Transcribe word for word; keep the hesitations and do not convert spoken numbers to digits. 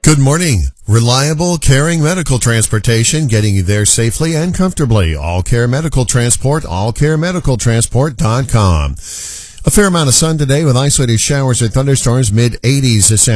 Good morning. Reliable, caring medical transportation, getting you there safely and comfortably. All Care Medical Transport, all care medical transport dot com. A fair amount of sun today with isolated showers or thunderstorms, mid eighties this afternoon.